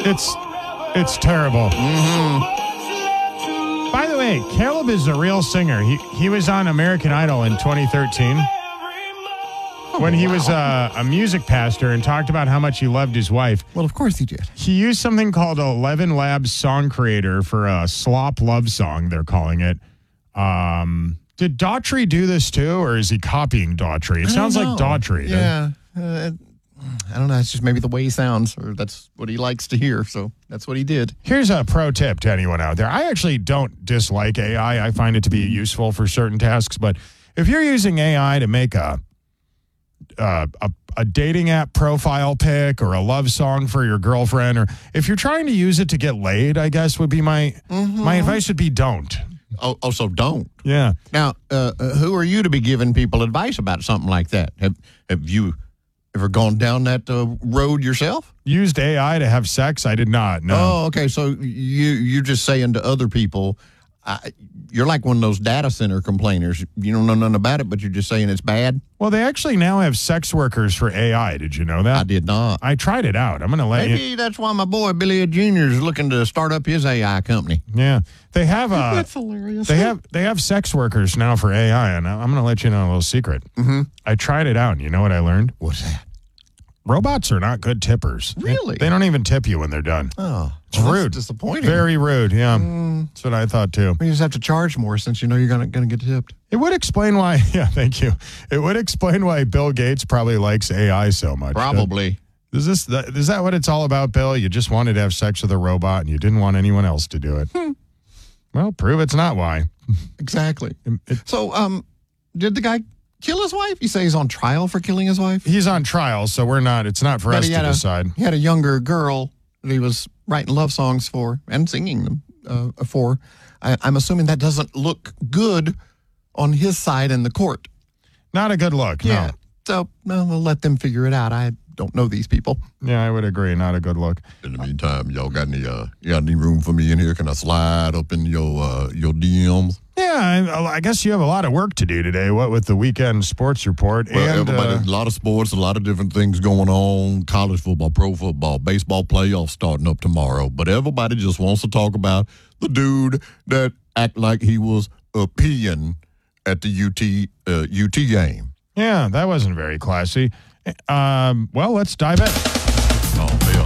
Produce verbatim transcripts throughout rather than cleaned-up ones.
It's it's terrible. Mm-hmm. By the way, Caleb is a real singer. He he was on American Idol in twenty thirteen when he wow. was a, a music pastor and talked about how much he loved his wife. Well, of course he did. He used something called Eleven Labs Song Creator for a slop love song, they're calling it. Um, did Daughtry do this too, or is he copying Daughtry? It I sounds don't like know. Daughtry. Yeah. Uh, I don't know. It's just maybe the way he sounds, or that's what he likes to hear. So that's what he did. Here's a pro tip to anyone out there. I actually don't dislike A I. I find it to be useful for certain tasks. But if you're using A I to make a uh, a, a dating app profile pic or a love song for your girlfriend, or if you're trying to use it to get laid, I guess would be my Mm-hmm. my advice would be don't. Oh, oh, so don't. Yeah. Now, uh, uh, who are you to be giving people advice about something like that? Have Have you ever gone down that uh, road yourself? Used A I to have sex? I did not. No. Oh, okay. So you you're just saying to other people, I, you're like one of those data center complainers. You don't know nothing about it, but you're just saying it's bad. Well, they actually now have sex workers for A I. Did you know that? I did not. I tried it out. I'm going to let Maybe you. that's why my boy Billy Junior is looking to start up his A I company. Yeah, they have. Uh, That's hilarious. They have they have sex workers now for A I, and I'm going to let you know a little secret. Mm-hmm. I tried it out, and you know what I learned? What's that? Robots are not good tippers. They- Really? They, don't even tip you when they're done. Oh, It's well, rude. That's disappointing. Very rude. Yeah, Mm, that's what I thought too. you just have to charge more since you know you're gonna gonna get tipped. It would explain why. Yeah, thank you. It would explain why Bill Gates probably likes A I so much. Probably. Is this the, is that what it's all about, Bill? You just wanted to have sex with a robot, and you didn't want anyone else to do it. Hmm. Well, prove it's not why. Exactly. It- So, um, did the guy kill his wife? You say he's on trial for killing his wife? He's on trial, so we're not. It's not for But us he to had a- decide. He had a younger girl that he was writing love songs for and singing them uh, for. I, I'm assuming that doesn't look good on his side in the court. Not a good look. Yeah. No. So, no, we'll let them figure it out. I don't know these people. Yeah, I would agree. Not a good look. In the meantime, y'all got any uh, you got any room for me in here? Can I slide up in your uh, your D Ms? Yeah, I, I guess you have a lot of work to do today. What with the weekend sports report Well, and everybody, uh, a lot of sports, a lot of different things going on. College football, pro football, baseball playoffs starting up tomorrow. But everybody just wants to talk about the dude that act like he was a peeing at the U T uh, U T game. yeah, that wasn't very classy. Um, well, let's dive in. Oh hell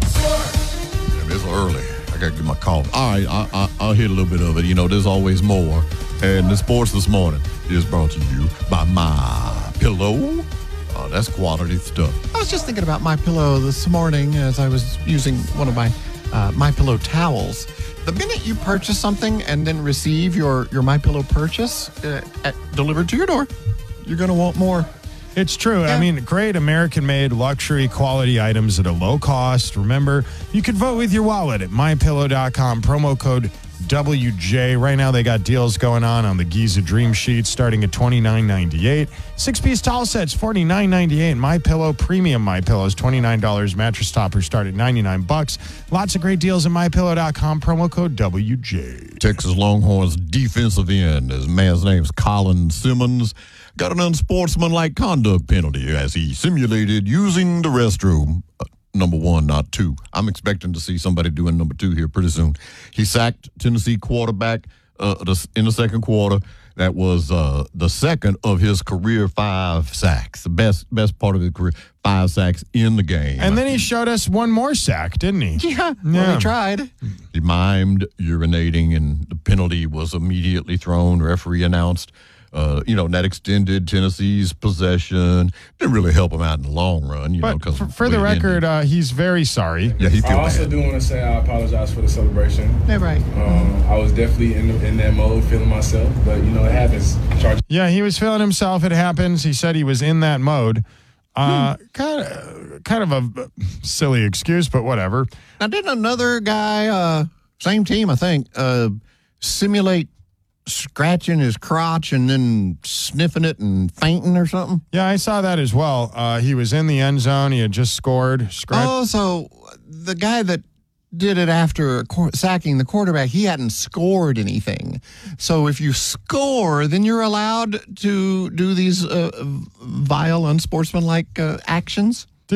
no! Damn, it's early. I gotta get my coffee. All right, I, I, I'll hit a little bit of it. You know, there's always more. And the sports this morning is brought to you by My Pillow. Oh, that's quality stuff. I was just thinking about My Pillow this morning as I was using one of my uh, My Pillow towels. The minute you purchase something and then receive your, your My Pillow purchase uh, at, delivered to your door, you're going to want more. It's true. Yeah. I mean, great American-made luxury quality items at a low cost. Remember, you can vote with your wallet at my pillow dot com, promo code W J. Right now, they got deals going on on the Giza Dream Sheets starting at twenty-nine ninety-eight. Six-piece towel sets, forty-nine ninety-eight. My Pillow Premium My Pillows, twenty-nine dollars. Mattress toppers start at ninety-nine bucks. Lots of great deals at my pillow dot com, promo code W J. Texas Longhorns defensive end, his man's name's Colin Simmons, got an unsportsmanlike conduct penalty as he simulated using the restroom. Uh, number one, not two. I'm expecting to see somebody doing number two here pretty soon. He sacked Tennessee quarterback uh, the, in the second quarter. That was uh, the second of his career five sacks, the best best part of his career, five sacks in the game. And then he showed us one more sack, didn't he? Yeah, Yeah. well, we tried. He mimed urinating, and the penalty was immediately thrown. Referee announced, uh, you know, that extended Tennessee's possession. Didn't really help him out in the long run, you know. But Cause for, for the record, uh, he's very sorry. yeah, he I feel also bad. do want to say I apologize for the celebration. Yeah, right. Um, I was definitely in, in that mode, feeling myself, but you know, it happens. Charge Yeah, he was feeling himself. It happens. He said he was in that mode. Uh, kind of, kind of a silly excuse, but whatever. Now, didn't another guy, uh, same team, I think, uh, simulate scratching his crotch and then sniffing it and fainting or something? Yeah, I saw that as well. Uh, he was in the end zone. He had just scored. Scratch. Oh, so the guy that did it after qu- sacking the quarterback, he hadn't scored anything. So if you score, then you're allowed to do these uh, vile, unsportsmanlike uh, actions?